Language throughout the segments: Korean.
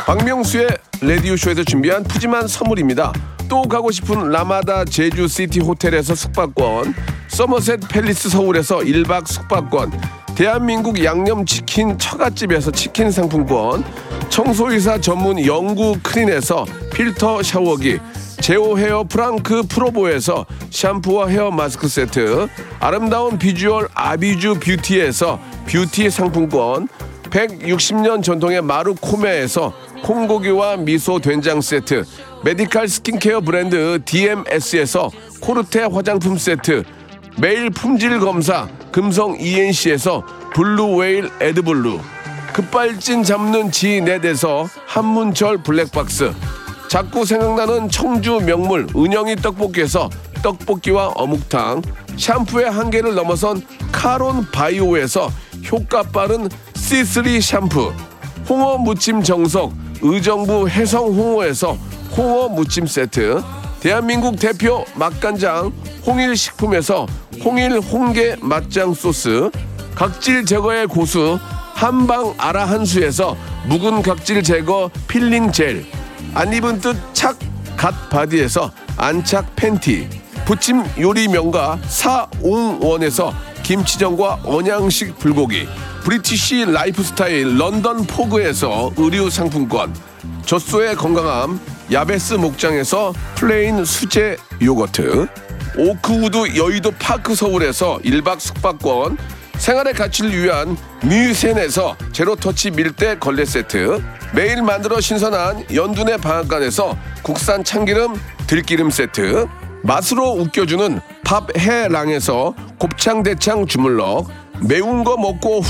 박명수의 라디오쇼에서 준비한 푸짐한 선물입니다. 또 가고 싶은 라마다 제주시티 호텔에서 숙박권, 서머셋 팰리스 서울에서 1박 숙박권, 대한민국 양념치킨 처갓집에서 치킨 상품권, 청소이사 전문 영구 크린에서 필터 샤워기, 제오 헤어 프랑크 프로보에서 샴푸와 헤어 마스크 세트, 아름다운 비주얼 아비주 뷰티에서 뷰티 상품권, 160년 전통의 마루코메에서 콩고기와 미소 된장 세트, 메디칼 스킨케어 브랜드 DMS에서 코르테 화장품 세트, 매일 품질 검사 금성 ENC에서 블루웨일 에드블루, 급발진 잡는 지넷에서 한문철 블랙박스, 자꾸 생각나는 청주 명물 은영이 떡볶이에서 떡볶이와 어묵탕, 샴푸의 한계를 넘어선 카론 바이오에서 효과 빠른 C3 샴푸, 홍어 무침 정석 의정부 해성 홍어에서 홍어 무침 세트, 대한민국 대표 맛간장 홍일식품에서 홍일 홍게 맛장 소스, 각질 제거의 고수 한방 아라 한수에서 묵은 각질 제거 필링 젤, 안 입은 뜻 착 갓 바디에서 안착 팬티, 부침 요리 명가 사옹원에서 김치전과 언양식 불고기, 브리티시 라이프스타일 런던 포그에서 의류 상품권, 젖소의 건강함 야베스 목장에서 플레인 수제 요거트, 오크우드 여의도 파크 서울에서 1박 숙박권, 생활의 가치를 위한 뮤센에서 제로터치 밀대 걸레 세트, 매일 만들어 신선한 연둔의 방앗간에서 국산 참기름 들기름 세트, 맛으로 웃겨주는 팝해랑에서 곱창대창 주물럭, 매운 거 먹고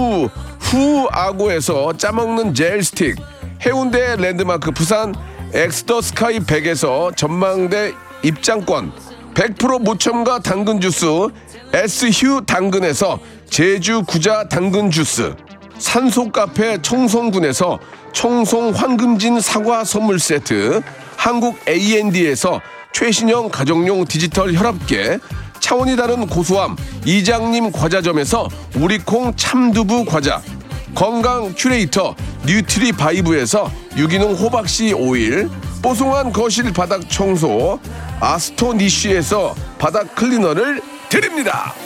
후아고에서 짜먹는 젤 스틱, 해운대 랜드마크 부산 엑스더 스카이 100에서 전망대 입장권, 100% 무첨가 당근 주스 S휴 당근에서 제주 구자 당근 주스, 산소 카페 청송군에서 청송 황금진 사과 선물 세트, 한국 A&D에서 최신형 가정용 디지털 혈압계, 차원이 다른 고소함 이장님 과자점에서 우리콩 참두부 과자, 건강 큐레이터 뉴트리 바이브에서 유기농 호박씨 오일, 뽀송한 거실 바닥 청소 아스토니쉬에서 바닥 클리너를 드립니다.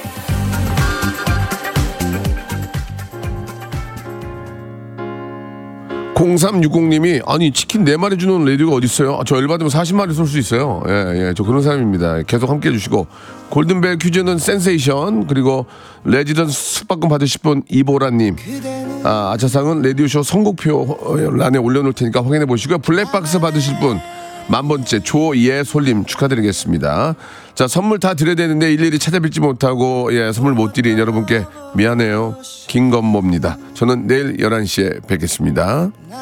(0360님이) 아니 치킨 4마리 주는 라디오가 어딨어요? 저 열받으면 40마리 쏠 수 있어요. 예, 저 그런 사람입니다. 계속 함께 해주시고, 골든벨 퀴즈는 센세이션, 그리고 레지던스 숙박권 받으실 분 이보라님, 아차상은 라디오쇼 선곡표란에 올려놓을 테니까 확인해 보시고요. 블랙박스 받으실 분 1000번째 조예솔님 축하드리겠습니다. 자, 선물 다 드려야 되는데 일일이 찾아뵙지 못하고 선물 못 드린 여러분께 미안해요. 김건모입니다. 저는 내일 11시에 뵙겠습니다.